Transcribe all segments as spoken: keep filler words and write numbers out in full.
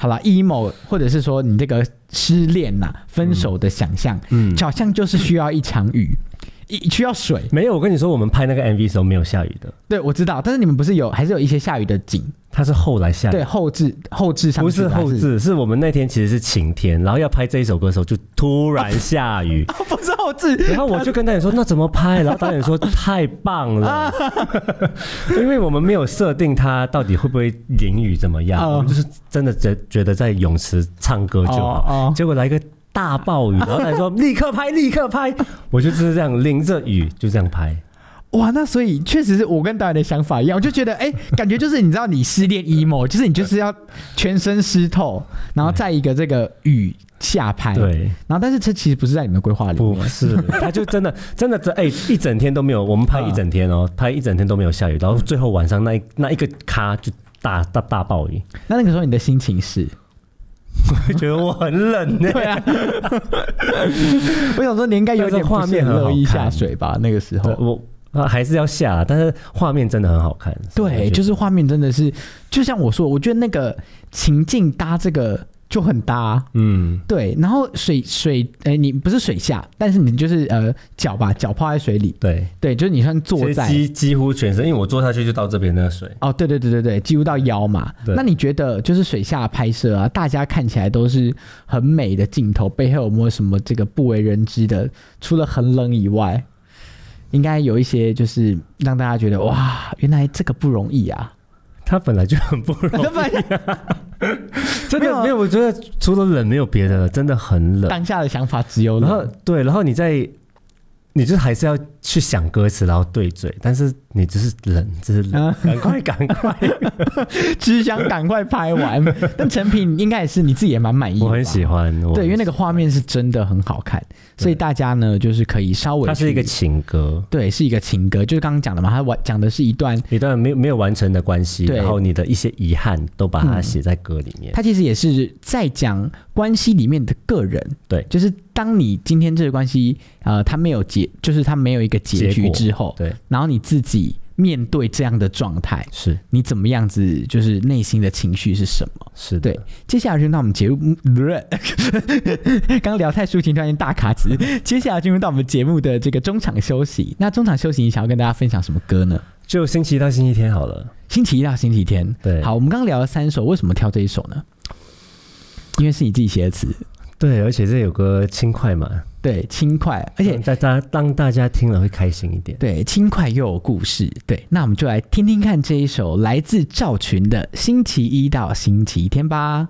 好啦 emo 或者是说你这个失恋呐、啊、分手的想象，嗯，好像就是需要一场雨。需要水。 没有，我跟你说，我们拍那个 M V 的时候没有下雨的。 对，我知道，但是你们不是有还是有一些下雨的景？ 它是后来下雨， 对，后置后置上去， 不是后置，是我们那天其实是晴天，然后要拍这一首歌的时候就突然下雨， 啊、不是后置。 然后我就跟导演说那怎么拍，然后导演说太棒了，因为我们没有设定它到底会不会淋雨怎么样，啊、我们就是真的觉觉得在泳池唱歌就好，啊啊、结果来一个大暴雨，然后导演说立刻拍立刻拍，我就就是这样淋着雨就这样拍。 哇，那所以确实是我跟导演的想法一样，我就觉得哎、欸，感觉就是你知道你失恋 emo， 就是你就是要全身湿透，然后在一个这个雨下拍， 对， 然后但是这其实不是在你们规划里面， 不是，他就真的真的哎、欸，一整天都没有，我们拍一整天哦，拍一整天都没有下雨，然后最后晚上那一那一个咖就大大大暴雨。 那那个时候你的心情是？ 我觉得我很冷呢、欸。 对啊，我想说你应该有点画面很乐意下水吧？那个时候我。啊，还是要下，但是画面真的很好看。 对，就是画面真的是，就像我说，我觉得那个情境搭这个就很搭，嗯，对。然后水水，哎、欸，你不是水下，但是你就是呃脚吧，脚泡在水里， 对对，就是你算坐在几几乎全身，因为我坐下去就到这边那个水。 哦，对对对对对，几乎到腰嘛。那你觉得就是水下拍摄啊，大家看起来都是很美的镜头，背后有没有什么这个不为人知的？除了很冷以外？应该有一些就是让大家觉得哇，原来这个不容易啊！ 他本来就很不容易、啊，真的没有。我觉得除了冷没有别的了，真的很冷。 当下的想法只有冷。 然后对，然后你在，你就还是要去想歌词，然后对嘴，但是你只是冷，只是冷，赶快赶快， 只想赶快拍完。但成品应该也是你自己也蛮满意的， 我很喜欢。 对，因为那个画面是真的很好看，所以大家呢就是可以稍微。 它是一个情歌， 对，是一个情歌，就是刚刚讲的嘛，它讲的是一段一段没有没有完成的关系，然后你的一些遗憾都把它写在歌里面。 它、嗯、其实也是在讲关系里面的个人， 对， 就是当你今天这个关系呃，它没有结，就是它没有一个结局之后， 对， 然后你自己面对这样的状态， 是你怎么样子，就是内心的情绪是什么？ 是的， 对。接下来就到我们节目，刚刚聊太抒情，突然间大卡词。接下来进入到我们节目的这个中场休息。那中场休息，你想要跟大家分享什么歌呢？ 就星期一到星期天好了。 星期一到星期天，对。好，我们刚刚聊了三首，为什么挑这一首呢？因为是你自己写的词。对， 而且这有个轻快嘛。 对，轻快，而且大家让大家听了会开心一点。 对，轻快又有故事。对，那我们就来听听看这一首来自赵群的《星期一到星期天》吧。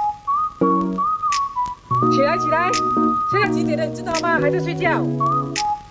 起来，起来！现在几点了，你知道吗？还在睡觉。